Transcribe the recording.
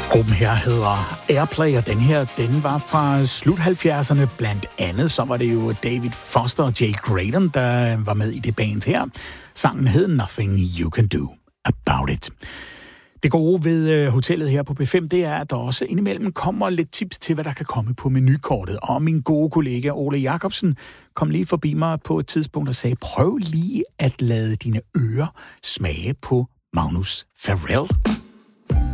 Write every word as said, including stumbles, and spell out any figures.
Gruppen her hedder Airplay, og den her, den var fra slut halvfjerdserne. Blandt andet, så var det jo David Foster og Jay Graydon, der var med i det band her. Sangen hed Nothing You Can Do About It. Det gode ved hotellet her på B fem, det er, at der også indimellem kommer lidt tips til, hvad der kan komme på menukortet. Og min gode kollega Ole Jacobsen kom lige forbi mig på et tidspunkt og sagde, prøv lige at lade dine ører smage på Magnus Farrell.